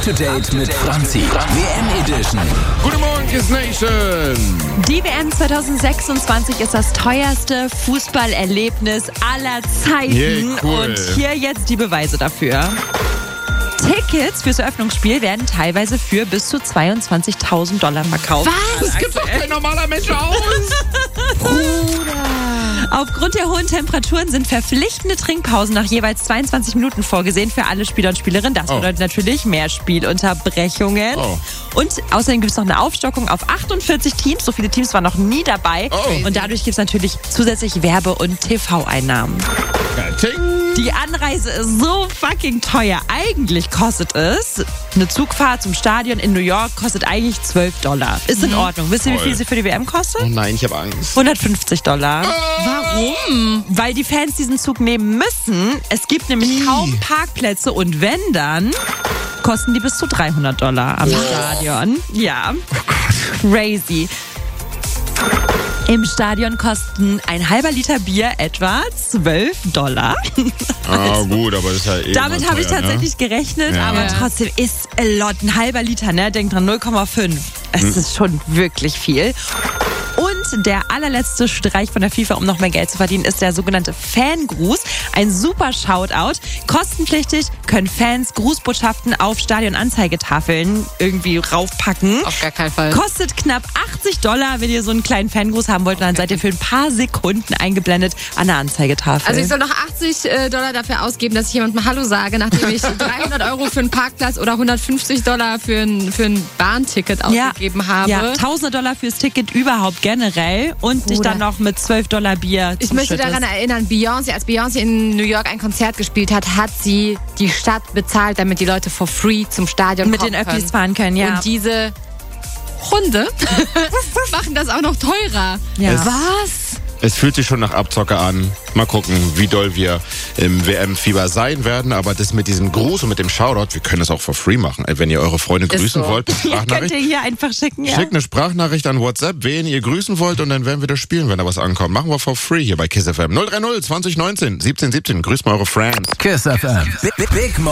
Up-to-date mit Franzi. WM Edition. Guten Morgen, Kiss Nation. Die WM 2026 ist das teuerste Fußballerlebnis aller Zeiten. Yeah, cool. Und hier jetzt die Beweise dafür. Tickets fürs Eröffnungsspiel werden teilweise für bis zu $22.000 verkauft. Was? Das gibt doch kein normaler Mensch aus. Aufgrund der hohen Temperaturen sind verpflichtende Trinkpausen nach jeweils 22 Minuten vorgesehen für alle Spieler und Spielerinnen. Das bedeutet natürlich mehr Spielunterbrechungen. Oh. Und außerdem gibt es noch eine Aufstockung auf 48 Teams. So viele Teams waren noch nie dabei. Oh. Und dadurch gibt es natürlich zusätzlich Werbe- und TV-Einnahmen. Die Anreise ist so fucking teuer. Eigentlich kostet es, eine Zugfahrt zum Stadion in New York kostet eigentlich $12. Ist in Ordnung. Wisst ihr, wie viel sie für die WM kostet? Oh nein, ich habe Angst. $150. Warum? Weil die Fans diesen Zug nehmen müssen. Es gibt nämlich kaum Parkplätze und wenn dann, kosten die bis zu $300 am Stadion. Ja. Crazy. Im Stadion kosten ein halber Liter Bier etwa $12. Gut, aber das ist ja eh Damit habe ich tatsächlich gerechnet, Ja. aber trotzdem ist a lot. Ein halber Liter, ne? Denkt dran, 0,5. Es ist schon wirklich viel. Und der allerletzte Streich von der FIFA, um noch mehr Geld zu verdienen, ist der sogenannte Fangruß. Ein super Shoutout. Kostenpflichtig können Fans Grußbotschaften auf Stadionanzeigetafeln irgendwie raufpacken. Auf gar keinen Fall. Kostet knapp $80, wenn ihr so einen kleinen Fangruß haben wollt. Und dann seid ihr für ein paar Sekunden eingeblendet an der Anzeigetafel. Also ich soll noch $80 dafür ausgeben, dass ich jemandem Hallo sage, nachdem ich €300 für einen Parkplatz oder $150 für ein Bahnticket ausgegeben habe. Ja, $1000 fürs Ticket überhaupt generell und dich dann noch mit $12 Bier Ich möchte daran erinnern, als Beyoncé in New York ein Konzert gespielt hat, hat sie die Stadt bezahlt, damit die Leute for free zum Stadion mit kommen den Öffis können. fahren können, ja. Und diese Hunde machen das auch noch teurer. Ja. Was? Es fühlt sich schon nach Abzocke an. Mal gucken, wie doll wir im WM-Fieber sein werden. Aber das mit diesem Gruß und mit dem Shoutout, wir können das auch for free machen. Wenn ihr eure Freunde grüßen so. wollt, Könnt Sprachnachricht. ihr hier einfach schicken, ja. Schickt eine Sprachnachricht an WhatsApp, wen ihr grüßen wollt und dann werden wir das spielen, wenn da was ankommt. Machen wir for free hier bei KISS FM. 030 2019 17 17. Grüßt mal eure Friends. KISS FM. Big